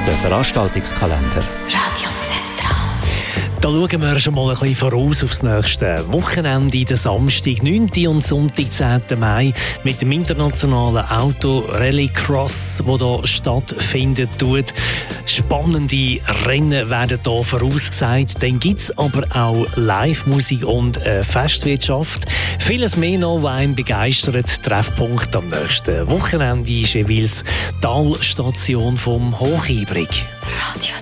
Der Veranstaltungskalender. Da schauen wir schon mal ein bisschen voraus aufs nächste Wochenende, den Samstag, 9. und Sonntag, 10. Mai, mit dem internationalen Auto-Rallycross, das hier stattfindet. Spannende Rennen werden hier vorausgesagt. Dann gibt es aber auch Live-Musik und Festwirtschaft. Vieles mehr noch, was einen begeistert. Treffpunkt am nächsten Wochenende ist jeweils die Talstation vom Hochibrig. Radio